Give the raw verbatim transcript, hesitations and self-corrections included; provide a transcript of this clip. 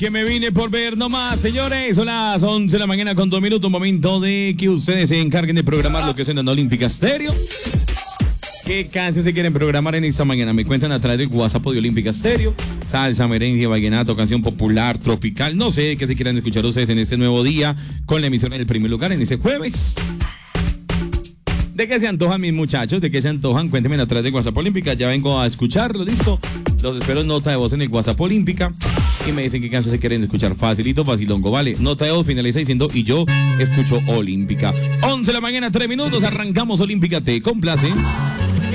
Que me vine por ver nomás, señores. Son las once de la mañana con dos minutos. Momento de que ustedes se encarguen de programar lo que suena en Olímpica Stereo. ¿Qué canción se quieren programar en esta mañana? Me cuentan a través del WhatsApp de Olímpica Stereo. Salsa, merengue, vallenato, canción popular, tropical. No sé qué se quieran escuchar ustedes en este nuevo día con la emisión en el primer lugar en ese jueves. ¿De qué se antojan mis muchachos? ¿De qué se antojan? Cuéntenme a través de WhatsApp Olímpica. Ya vengo a escucharlo, listo. Los espero en nota de voz en el WhatsApp Olímpica. Y me dicen qué canción se quieren escuchar. Facilito, facilongo, vale. Nota de voz finaliza diciendo y yo escucho Olímpica. once de la mañana, tres minutos. Arrancamos Olímpica. Te complace.